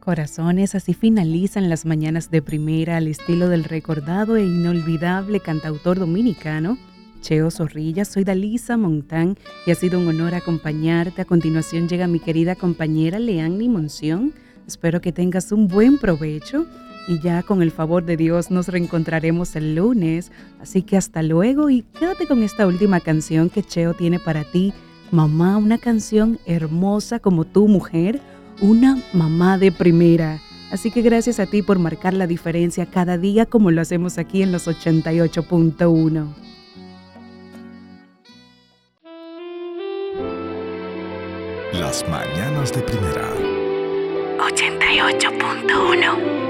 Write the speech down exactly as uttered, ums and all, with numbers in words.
Corazones, así finalizan las mañanas de primera al estilo del recordado e inolvidable cantautor dominicano Cheo Zorrilla. Soy Dalisa Montán y ha sido un honor acompañarte. A continuación llega mi querida compañera Leanny Monción. Espero que tengas un buen provecho y ya con el favor de Dios nos reencontraremos el lunes. Así que hasta luego y quédate con esta última canción que Cheo tiene para ti. Mamá, una canción hermosa como tu mujer, una mamá de primera. Así que gracias a ti por marcar la diferencia cada día como lo hacemos aquí en los ochenta y ocho punto uno. Las mañanas de primera. ochenta y ocho punto uno